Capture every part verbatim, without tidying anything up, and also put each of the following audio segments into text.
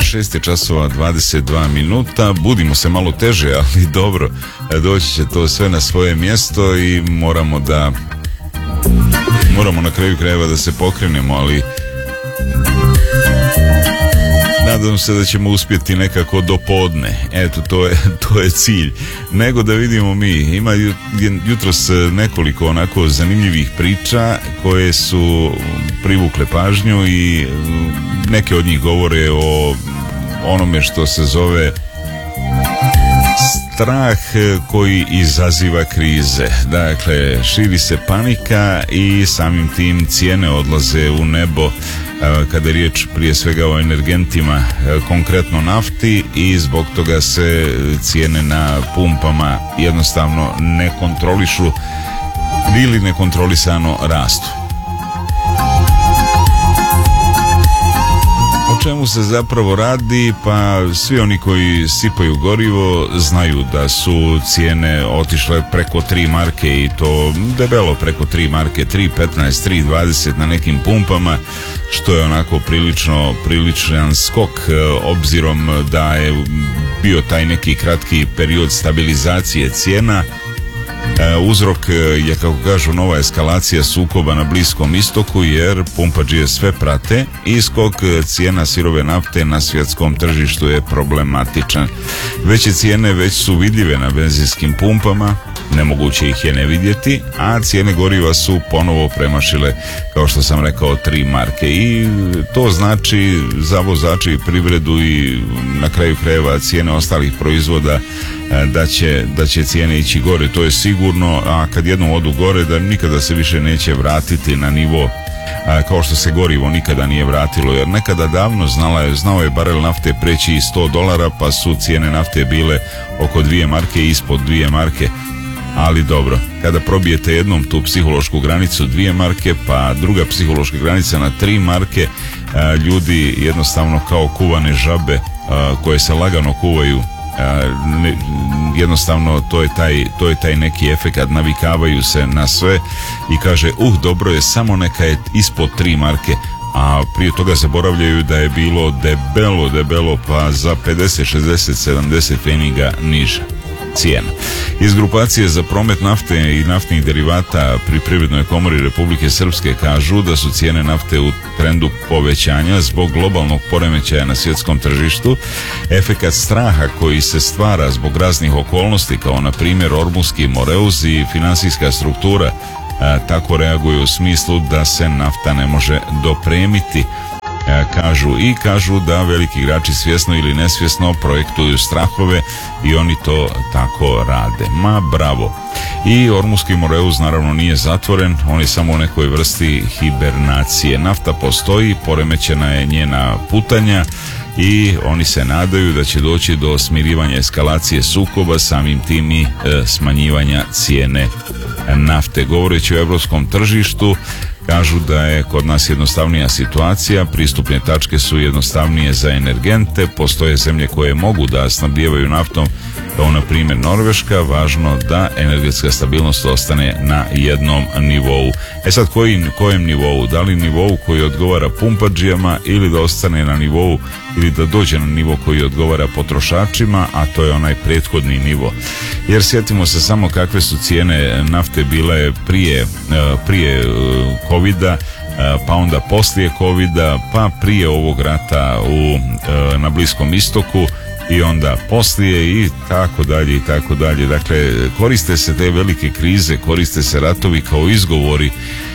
šest je časova dvadeset dva minuta, budimo se malo teže, ali dobro, doći će to sve na svoje mjesto i moramo da moramo na kraju krajeva da se pokrenemo, ali nadam se da ćemo uspjeti nekako do podne. Eto, to je, to je cilj. Nego da vidimo mi, ima jutros nekoliko onako zanimljivih priča koje su privukle pažnju i neke od njih govore o onome što se zove strah koji izaziva krize. Dakle, širi se panika i samim tim cijene odlaze u nebo kada je riječ prije svega o energentima, konkretno nafti, i zbog toga se cijene na pumpama jednostavno ne kontrolišu ili nekontrolisano rastu. O čemu se zapravo radi? Pa svi oni koji sipaju gorivo znaju da su cijene otišle preko tri marke, i to debelo preko tri marke, tri petnaest, tri dvadeset na nekim pumpama, što je onako prilično priličan skok, obzirom da je bio taj neki kratki period stabilizacije cijena. Uzrok je, kako kažu, nova eskalacija sukoba na Bliskom istoku, jer pumpađije sve prate i skok cijena sirove nafte na svjetskom tržištu je problematičan. Veće cijene već su vidljive na benzinskim pumpama, nemoguće ih je ne vidjeti, a cijene goriva su ponovo premašile, kao što sam rekao, tri marke, i to znači za vozače i privredu i na kraju krajeva cijene ostalih proizvoda da će, da će cijene ići gore, to je sigurno, a kad jednom odu gore da nikada se više neće vratiti na nivo a, kao što se gorivo nikada nije vratilo, jer nekada davno znala je, znao je barel nafte preći i sto dolara, pa su cijene nafte bile oko dvije marke, ispod dvije marke. Ali dobro, kada probijete jednom tu psihološku granicu dvije marke, pa druga psihološka granica na tri marke, a, ljudi jednostavno kao kuvane žabe a, koje se lagano kuvaju, a, ne, jednostavno to je taj, to je taj neki efekat, navikavaju se na sve i kaže, uh, dobro je, samo neka je ispod tri marke, a prije toga zaboravljaju da je bilo debelo, debelo, pa za pedeset, šezdeset, sedamdeset feninga niža cijena. Iz grupacije za promet nafte i naftnih derivata pri Privrednoj komori Republike Srpske kažu da su cijene nafte u trendu povećanja zbog globalnog poremećaja na svjetskom tržištu. Efekat straha koji se stvara zbog raznih okolnosti, kao na primjer Ormuski Moreus i finansijska struktura, a, tako reaguju u smislu da se nafta ne može dopremiti. Kažu i kažu da veliki igrači svjesno ili nesvjesno projektuju strahove i oni to tako rade. Ma bravo. I Ormuski Moreus naravno nije zatvoren, on je samo u nekoj vrsti hibernacije. Nafta postoji, poremećena je njena putanja i oni se nadaju da će doći do smirivanja eskalacije sukoba, samim tim i e, smanjivanja cijene nafte. Govoreći o europskom tržištu, kažu da je kod nas jednostavnija situacija, pristupne tačke su jednostavnije za energente, postoje zemlje koje mogu da snabdijevaju naftom, kao na primjer Norveška, važno da energetska stabilnost ostane na jednom nivou. E sad, koji, kojem nivou? Da li nivou koji odgovara pumpađijama ili da ostane na nivou ili da dođe na nivo koji odgovara potrošačima, a to je onaj prethodni nivo. Jer sjetimo se samo kakve su cijene nafte bile prije, prije covida, pa onda poslije covida, pa prije ovog rata u, na Bliskom istoku i onda poslije i tako dalje i tako dalje. Dakle, koriste se te velike krize, koriste se ratovi kao izgovori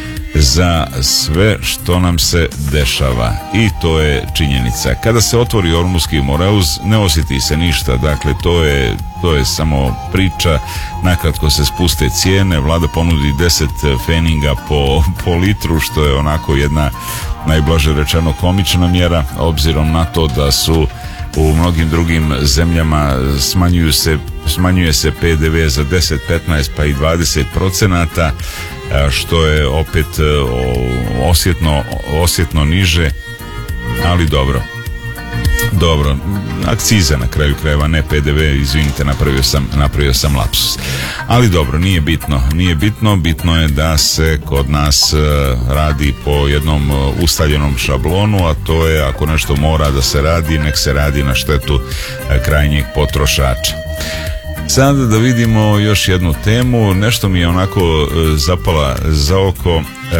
za sve što nam se dešava i to je činjenica. Kada se otvori Ormuski Moreus ne osjeti se ništa, dakle to je, to je samo priča, nakratko se spuste cijene, vlada ponudi deset feninga po, po litru, što je onako jedna, najblaže rečeno, komična mjera, obzirom na to da su u mnogim drugim zemljama smanjuju se, smanjuje se P D V za deset, petnaest pa i dvadeset procenata, što je opet osjetno, osjetno niže, ali dobro. Dobro, akcize na kraju krajeva, ne P D V, izvinite, napravio sam, napravio sam lapsus. Ali dobro, nije bitno, nije bitno, bitno je da se kod nas uh, radi po jednom uh, ustaljenom šablonu, a to je ako nešto mora da se radi, nek se radi na štetu uh, krajnjeg potrošača. Sada da vidimo još jednu temu, nešto mi je onako uh, zapala za oko, uh,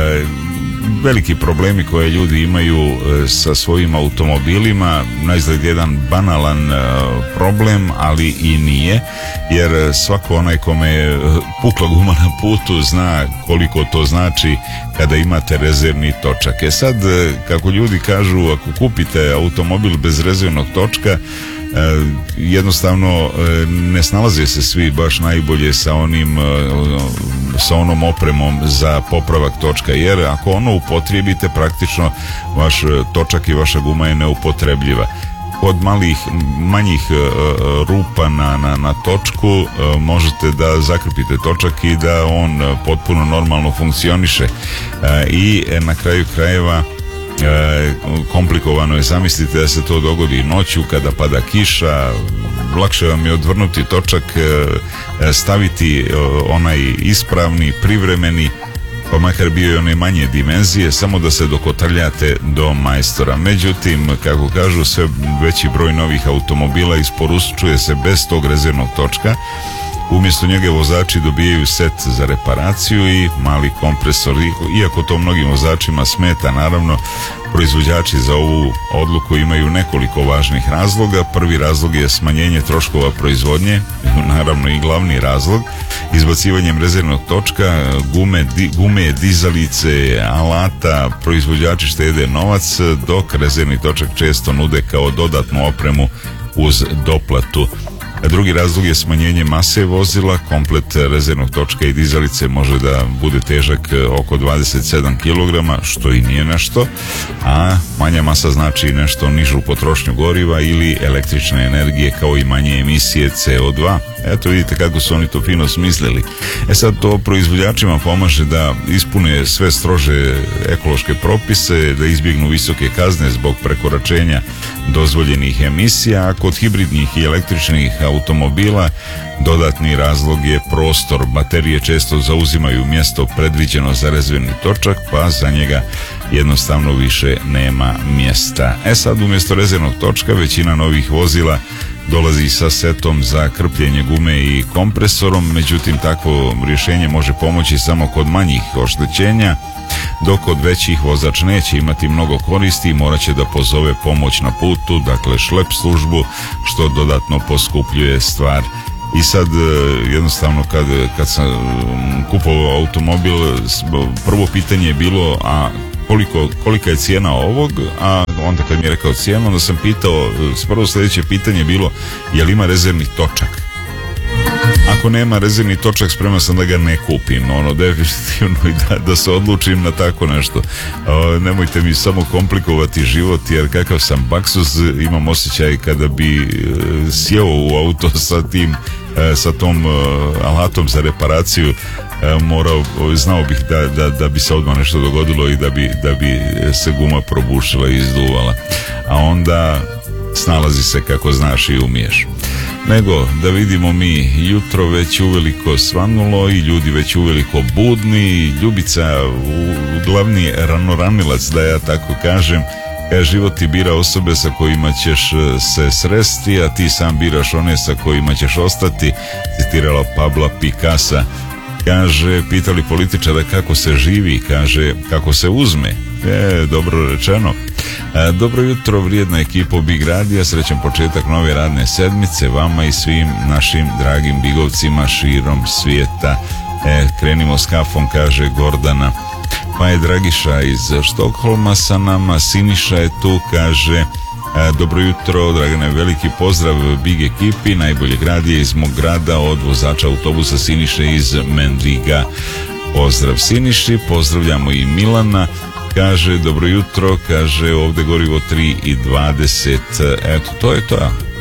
veliki problemi koje ljudi imaju sa svojim automobilima, naizgled jedan banalan problem, ali i nije, jer svako onaj kome je pukla guma na putu zna koliko to znači kada imate rezervni točak. E sad, kako ljudi kažu, ako kupite automobil bez rezervnog točka, jednostavno ne snalaze se svi baš najbolje sa onim sa onom opremom za popravak točka, jer ako ono upotrijebite, praktično vaš točak i vaša guma je neupotrebljiva. Kod malih, manjih rupa na, na, na točku možete da zakrpite točak i da on potpuno normalno funkcioniše, i na kraju krajeva E, komplikovano je, zamislite da se to dogodi noću kada pada kiša, lakše vam je odvrnuti točak, e, staviti e, onaj ispravni, privremeni, pa makar bio i one manje dimenzije, samo da se dokotrljate do majstora. Međutim, kako kažu, sve veći broj novih automobila isporučuje se bez tog rezervnog točka. Umjesto njega vozači dobijaju set za reparaciju i mali kompresor. Iako to mnogim vozačima smeta, naravno, proizvođači za ovu odluku imaju nekoliko važnih razloga. Prvi razlog je smanjenje troškova proizvodnje, naravno i glavni razlog. Izbacivanjem rezervnog točka, gume, di, gume, dizalice, alata, proizvođači štede novac, dok rezervni točak često nude kao dodatnu opremu uz doplatu. Drugi razlog je smanjenje mase vozila. Komplet rezervnog točka i dizalice može da bude težak oko dvadeset sedam kilograma, što i nije nešto, a manja masa znači nešto nižu potrošnju goriva ili električne energije, kao i manje emisije C O dva. Eto, vidite kako su oni to fino smislili. E sad, to proizvođačima pomaže da ispune sve strože ekološke propise, da izbjegnu visoke kazne zbog prekoračenja dozvoljenih emisija, a kod hibridnih i električnih automobila dodatni razlog je prostor. Baterije često zauzimaju mjesto predviđeno za rezervni točak, pa za njega jednostavno više nema mjesta. E sad, umjesto rezervnog točka, većina novih vozila dolazi sa setom za krpljenje gume i kompresorom, međutim takvo rješenje može pomoći samo kod manjih oštećenja, dok kod većih vozač neće imati mnogo koristi i morat će da pozove pomoć na putu, dakle šlep službu, što dodatno poskupljuje stvar. I sad jednostavno kad, kad sam kupovao automobil, prvo pitanje je bilo, a koliko, kolika je cijena ovog, a onda kad mi je rekao cijenu, onda sam pitao, prvo sljedeće pitanje je bilo, je li ima rezervni točak? Ako nema rezervni točak, spreman sam da ga ne kupim, ono, definitivno, i da, da se odlučim na tako nešto. O, nemojte mi samo komplikovati život, jer kakav sam baksuz, imam osjećaj kada bi e, sjeo u auto sa tim, e, sa tom e, alatom za reparaciju, e, morao, znao bih da, da, da bi se odmah nešto dogodilo i da bi, da bi se guma probušila i izduvala. A onda snalazi se kako znaš i umiješ. Nego da vidimo mi, jutro već uveliko svanulo i ljudi već uveliko budni. Ljubica, glavni ranoranilac, da ja tako kažem, kaže, život ti bira osobe sa kojima ćeš se sresti, a ti sam biraš one sa kojima ćeš ostati, citirala Pabla Picassa. Kaže, pitali političara kako se živi, kaže, kako se uzme. E, dobro rečeno. E, dobro jutro, vrijedna ekipa Big Radija, srećan početak nove radne sedmice vama i svim našim dragim bigovcima širom svijeta. E, krenimo s kafom, kaže Gordana. Pa je Dragiša iz Štokholma sa nama, Siniša je tu, kaže, e, dobro jutro, Dragane, veliki pozdrav Big ekipi, najboljeg radija iz mog grada, od vozača autobusa Siniše iz Mendriga. Pozdrav Siniši, pozdravljamo i Milana. Kaže, dobro jutro, kaže, ovdje gorivo tri i dvadeset. Eto, to je to.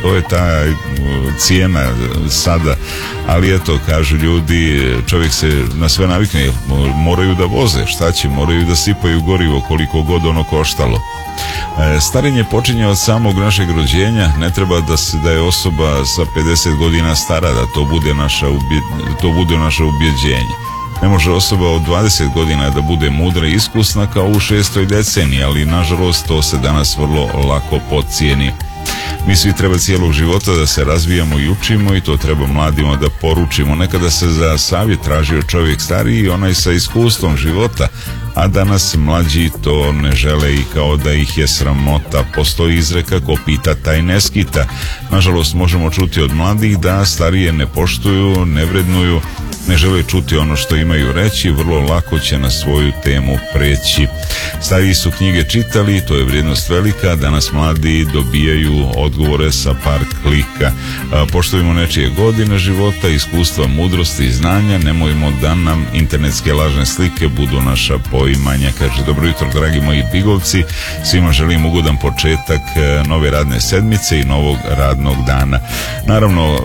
To je ta cijena sada, ali eto, kažu ljudi, čovjek se na sve navikne, moraju da voze, šta će, moraju da sipaju gorivo koliko god ono koštalo. Starenje počinje od samog našeg rođenja, ne treba da se da je osoba sa pedeset godina stara, da to bude naša ubje, to bude naše ubjeđenje. Ne može osoba od dvadeset godina da bude mudra i iskusna kao u šestoj deceniji, ali nažalost to se danas vrlo lako podcijeni. Mi svi treba cijelog života da se razvijamo i učimo i to treba mladima da poručimo. Nekada se za savjet tražio čovjek stariji i onaj sa iskustvom života, a danas mlađi to ne žele i kao da ih je sramota. Postoji izreka ko pita taj ne skita. Nažalost možemo čuti od mladih da starije ne poštuju, ne vrednuju, ne žele čuti ono što imaju reći, vrlo lako će na svoju temu preći. Stariji su knjige čitali, to je vrijednost velika, danas mladi dobijaju odgovore sa par klika. Poštujemo nečije godine života, iskustva, mudrosti i znanja, nemojmo da nam internetske lažne slike budu naša poimanja. Kaže, dobro jutro dragi moji bigovci, svima želim ugodan početak nove radne sedmice i novog radnog dana. Naravno,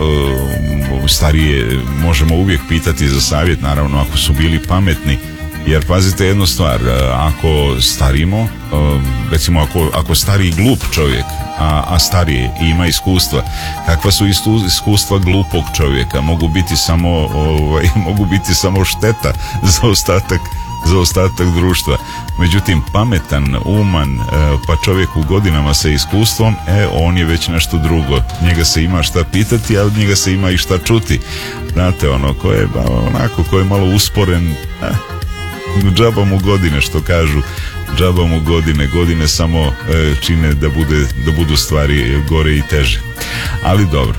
starije možemo uvijek pitati za savjet, naravno ako su bili pametni, jer pazite jednu stvar, ako starimo, recimo ako, ako stari glup čovjek, a, a starije i ima iskustva, kakva su iskustva glupog čovjeka? Mogu biti samo, ovaj, mogu biti samo šteta za ostatak za ostatak društva. Međutim, pametan, uman, pa čovjek u godinama sa iskustvom, e, on je već nešto drugo. Njega se ima šta pitati, a od njega se ima i šta čuti. Znate, ono, ko je onako, ko je malo usporen, eh, džaba mu godine, što kažu, džaba mu godine, godine samo e, čine da, bude, da budu stvari gore i teže. Ali dobro.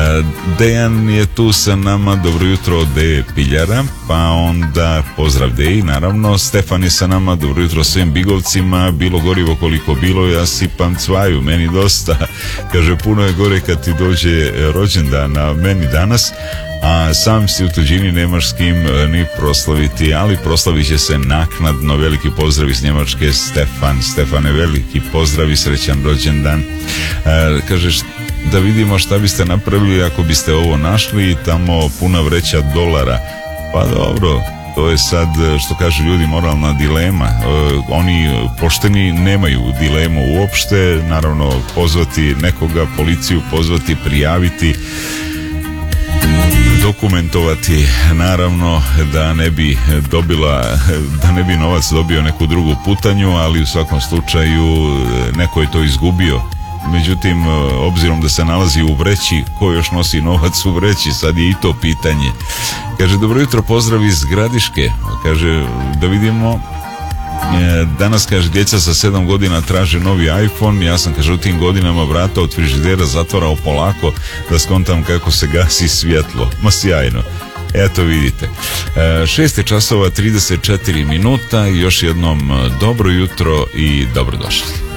Dejan je tu sa nama, dobro jutro od Deje Piljara, pa onda pozdrav Deji, naravno. Stefan je sa nama, dobro jutro svim bigovcima, bilo gorivo koliko bilo, ja sipam cvaju, meni dosta. Kaže, puno je gore kad ti dođe rođendan, a meni danas, a sam si u tuđini, nemaš s kim ni proslaviti, ali proslavit će se naknadno. Veliki pozdrav iz Njemačke, Stefan. Stefane, veliki pozdrav i srećan rođendan. E, kažeš, da vidimo šta biste napravili ako biste ovo našli i tamo puna vreća dolara. Pa dobro, to je sad, što kažu ljudi, moralna dilema. E, oni pošteni nemaju dilemu uopšte, naravno pozvati nekoga, policiju pozvati, prijaviti, dokumentovati, naravno da ne bi dobila, da ne bi novac dobio neku drugu putanju, ali u svakom slučaju neko je to izgubio. Međutim, obzirom da se nalazi u vreći, ko još nosi novac u vreći, sad je i to pitanje. Kaže, dobro jutro, pozdrav iz Gradiške. Kaže, da vidimo, danas, kaže, djeca sa sedam godina traže novi iPhone, ja sam, kaže, u tim godinama vrata od frižidera zatvarao polako da skontam kako se gasi svjetlo. Ma sjajno. Eto vidite, šest je časova trideset četiri minuta, još jednom dobro jutro i dobrodošli.